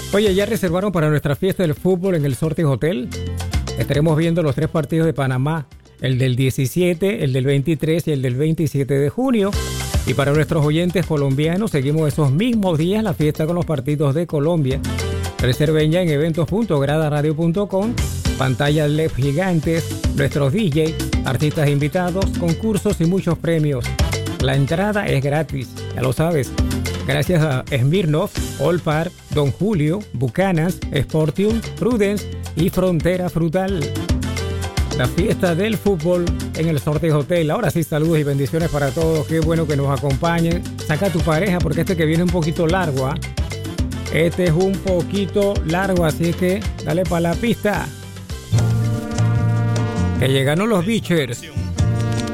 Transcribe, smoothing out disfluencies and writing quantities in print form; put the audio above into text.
Oye, ¿ya reservaron para nuestra fiesta del fútbol en el Sortes Hotel? Estaremos viendo los 3 partidos de Panamá, el del 17, el del 23 y el del 27 de junio. Y para nuestros oyentes colombianos, seguimos esos mismos días la fiesta con los partidos de Colombia. Reserven ya en eventos.gradaradio.com, pantallas LED gigantes, nuestros DJ, artistas invitados, concursos y muchos premios. La entrada es gratis, ya lo sabes. Gracias a Smirnoff, Olpar, Don Julio, Bucanas, Sportium, Prudence y Frontera Frutal. La fiesta del fútbol en el Sortes Hotel. Ahora sí, saludos y bendiciones para todos. Qué bueno que nos acompañen. Saca a tu pareja porque este que viene un poquito largo, ¿ah? Este es un poquito largo, así que dale para la pista. Que llegaron los Beachers.